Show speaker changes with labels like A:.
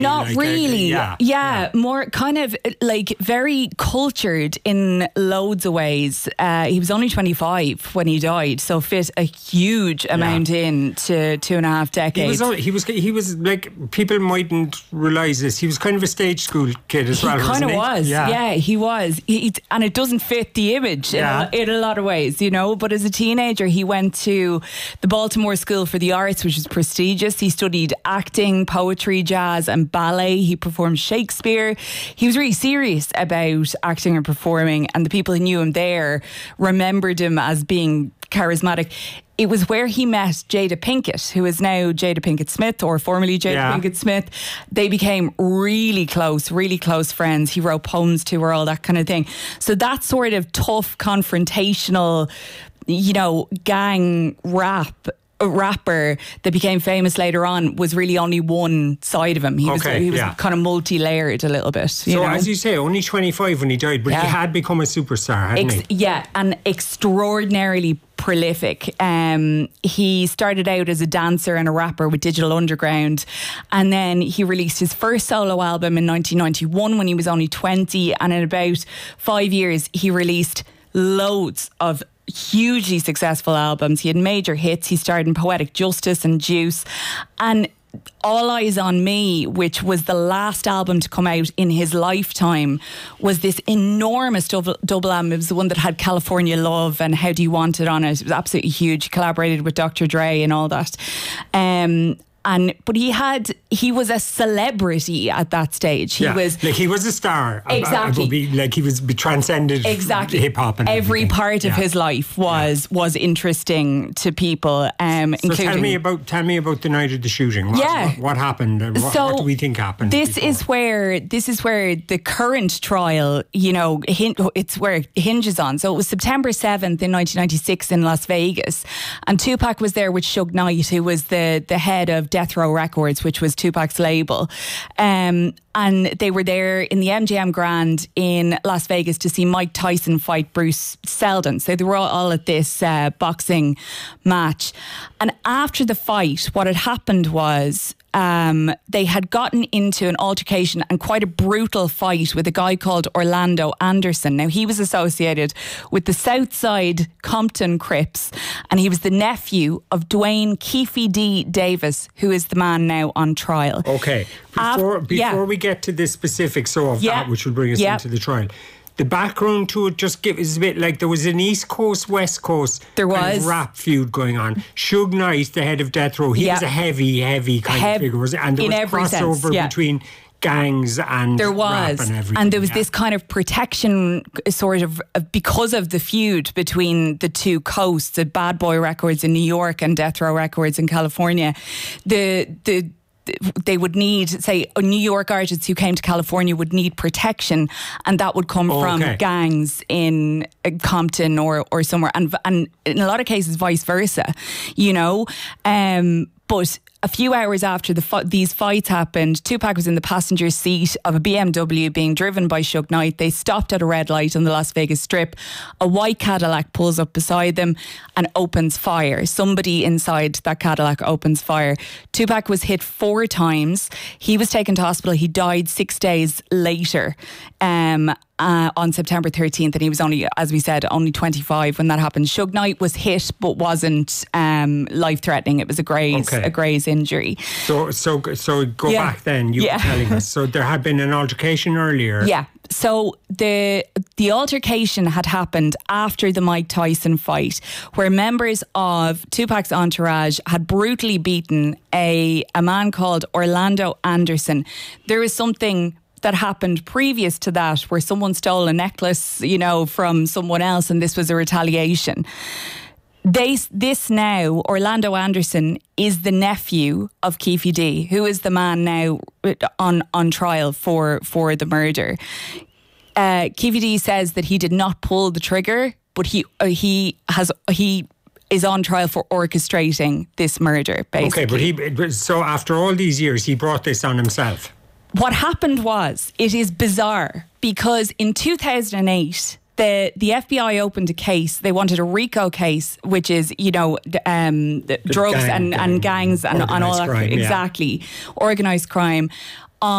A: Not
B: like,
A: really.
B: Yeah.
A: More kind of like very cultured in loads of ways. He was only 25 when he died, so fit a huge amount into 2.5 decades.
B: He was like, people mightn't realise this. He was kind of a stage school kid as well.
A: He kind of was.
B: Yeah,
A: He was. And it doesn't fit the image in a lot of ways, you know. But as a teenager, he went to the Baltimore School for the Arts, which is prestigious. He studied acting, poetry, jazz, and ballet. He performed Shakespeare. He was really serious about acting and performing, and the people who knew him there remembered him as being charismatic. It was where he met Jada Pinkett, who is now Jada Pinkett Smith, or formerly Jada Pinkett Smith. They became really close friends. He wrote poems to her, all that kind of thing. So that sort of tough, confrontational, you know, gang rapper that became famous later on was really only one side of him. He was kind of multi-layered a little bit.
B: So as you say, only 25 when he died, but he had become a superstar, hadn't he?
A: Yeah, and extraordinarily prolific. He started out as a dancer and a rapper with Digital Underground, and then he released his first solo album in 1991 when he was only 20, and in about 5 years he released loads of hugely successful albums. He had major hits. He starred in Poetic Justice and Juice, and All Eyes on Me, which was the last album to come out in his lifetime, was this enormous double album. It was the one that had California Love and How Do You Want It on it. It was absolutely huge. He collaborated with Dr. Dre and all that. But he was a celebrity at that stage. He was
B: like, he was a star.
A: Exactly.
B: He was transcended hip hop, and
A: every
B: everything.
A: part of his life was interesting to people.
B: So
A: including,
B: tell me about the night of the shooting. What happened? What do we think happened?
A: This is where the current trial, you know, it's where it hinges on. So it was September 7th in 1996 in Las Vegas, and Tupac was there with Suge Knight, who was the head of Death Row Records, which was Tupac's label. And they were there in the MGM Grand in Las Vegas to see Mike Tyson fight Bruce Seldon. So they were all at this boxing match. And after the fight, what had happened was they had gotten into an altercation and quite a brutal fight with a guy called Orlando Anderson. Now, he was associated with the Southside Compton Crips, and he was the nephew of Dwayne Keefe D. Davis, who is the man now on trial.
B: Okay. Before we get to the specifics of that, which will bring us into the trial, the background to it just is a bit like there was an East Coast, West Coast kind of rap feud going on. Suge Knight, the head of Death Row, he was a heavy kind of figure, was it? And there was crossover between gangs and rap and everything.
A: And there was this kind of protection sort of because of the feud between the two coasts, the Bad Boy Records in New York and Death Row Records in California. They would need, say, New York artists who came to California would need protection, and that would come from gangs in Compton or somewhere, and in a lot of cases vice versa, you know. But a few hours after these fights happened, Tupac was in the passenger seat of a BMW being driven by Suge Knight. They stopped at a red light on the Las Vegas Strip. A white Cadillac pulls up beside them and opens fire. Somebody inside that Cadillac opens fire. Tupac was hit 4 times. He was taken to hospital. He died 6 days later. On September 13th, and he was only, as we said, only 25 when that happened. Suge Knight was hit but wasn't life-threatening. It was a graze injury.
B: So go back then, you were telling us. So there had been an altercation earlier.
A: Yeah. So the altercation had happened after the Mike Tyson fight, where members of Tupac's entourage had brutally beaten a man called Orlando Anderson. There was something that happened previous to that where someone stole a necklace, you know, from someone else, and this was a retaliation. This now, Orlando Anderson, is the nephew of Keefe D, who is the man now on trial for the murder. Keefe D says that he did not pull the trigger, but he is on trial for orchestrating this murder, basically.
B: Okay, but so after all these years, he brought this on himself.
A: What happened was, it is bizarre, because in 2008, the FBI opened a case. They wanted a RICO case, which is, you know, drugs and gangs and all that.
B: Crime,
A: exactly. Organised crime,